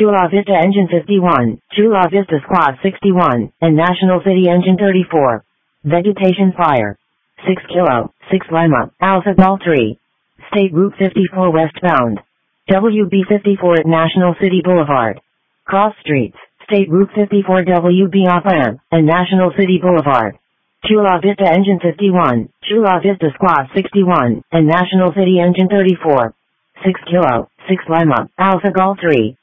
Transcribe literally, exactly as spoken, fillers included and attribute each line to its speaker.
Speaker 1: Chula Vista Engine fifty-one, Chula Vista Squad sixty-one, and National City Engine thirty-four. Vegetation Fire. six Kilo, six Lima, Alpha Golf three. State Route fifty-four westbound. W B fifty-four at National City Boulevard. Cross Streets, State Route fifty-four W B off ramp, and National City Boulevard. Chula Vista Engine fifty-one, Chula Vista Squad sixty-one, and National City Engine thirty-four. six Kilo, six Lima, Alpha Golf three.